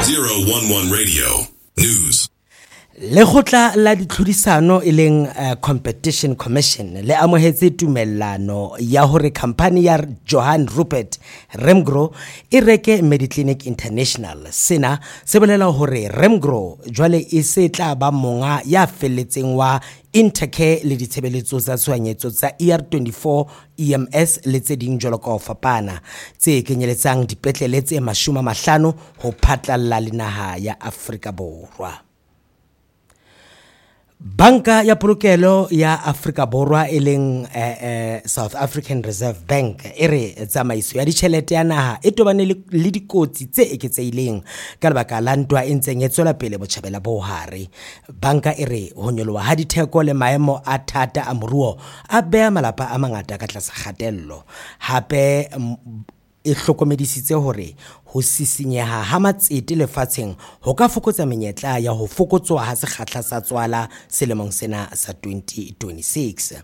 011 Radio News. Lekgotla la ditlhodisano e leng Competition Commission le amohetse tumellano ya hore khampani ya Johan Rupert Remgro e reke Mediclinic International. Sena se bolela hore Remgro jwale e se tla ba monga ya felletseng wa Intercare le ditshebeletso tsa tshohanyetso tsa ER24 EMS le tse ding jwalo ka ho fapana tse kenyeletsang dipetlele tse 50 ho phatlalla le naha ya Afrika Borwa. Banka ya polokelo ya Afrika Borwa e leng South African Reserve Bank e re tsamaiso ya ditjhelete ya naha e tobane le dikotsi tse eketsehileng ka lebaka la ntwa e ntseng e tswela pele botjhabela bo hare. Banka e re ho nyoloha ha ditheko le maemo a thata a moruo a beha malapa a mangata ka tlasa kgatello. Hape e hlokomedisitse hore ho sisinyeha ha matsete lefatsheng ho ka fokotsa menyetla ya ho fokotswa ha sekgahla sa tswala selemong sena sa 2026.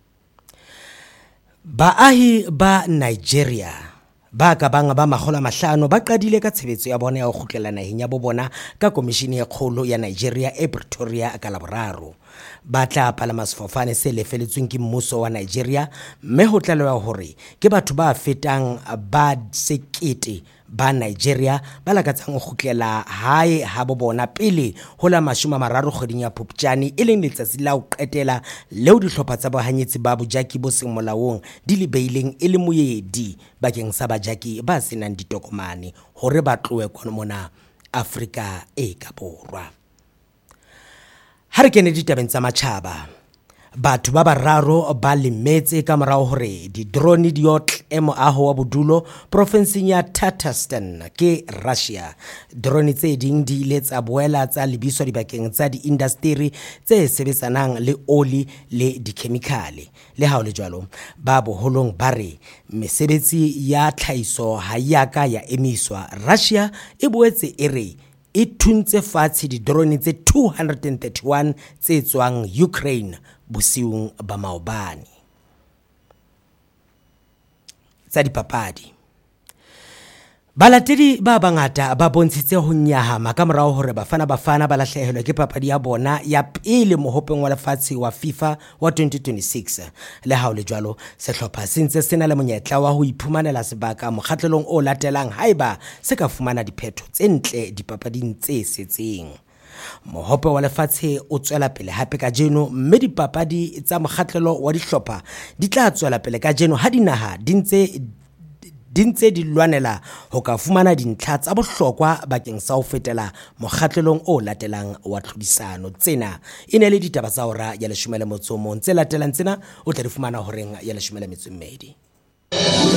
Baahi ba Nigeria ba ka bang ba 500 ba qadile ka tshebetso ya bona ya ho kgutlela naheng ya bona ka komishini e kgolo ya Nigeria e Pretoria ka Laboraro. Ba tla palama sefofane se lefeletsweng ke mmuso wa Nigeria, mme ho tlalewa hore ke batho ba fetang ba 1,000 ba Nigeria ba lakatsang ho kgutlela hae ha bona pele ho la 30 kgweding ya Phupjane e leng letsatsi la ho qetela leo dihlopha tsa bohanyetsi ba bojaki bo seng molaong di lebeileng e le moedi bakeng sa bajaki ba senang ditokomane hore ba tlohe mona Afrika e ka Borwa. Ha re kene ditabeng tsa matjhaba, batho ba bararo ba lemetse ka morao hore di-drone di otle moaho wa bodulo provinseng ya Tatarstan ke Russia. Drone tse ding di ile tsa boela tsa lebiswa dibakeng tsa di-industry tse sebetsanang le oli le dikhemikhale. Le ha ho le jwalo, ba boholong ba re mesebetsi ya tlhahiso ha ya ka ya emiswa. Russia e boetse e re e thuntse fatshe di-drone tse 231 tse tswang Ukraine bosiung ba maobane. Tsa dipapadi, balatedi ba bangata ba bontshitse ho nyahama ka morao hore bafana ba lahlehelwa ke papadi ya bona ya pele mohopeng wa lefatshe wa FIFA wa 2026. Le ha ho le jwalo, sehlopha se ntse se na le monyetla wa ho iphumanela sebaka mokgahlelong o latelang haeba se ka fumana diphetho tse ntle dipapading tse setseng. Mohope wa lefatshe o tswela pele hape ka jeno, mme dipapadi tsa mokgahlelo wa dihlopha di tla tswela pele ka jeno ha dinaha di ntse di lwanela ho ka fumana dintlha tsa bohlokwa bakeng sa ho fetela mokgahlelong o latelang wa tlhodisano. Tsena e ne le ditaba tsa hora ya 11 tse latelang tsena o tla di fumana horeng ya 12.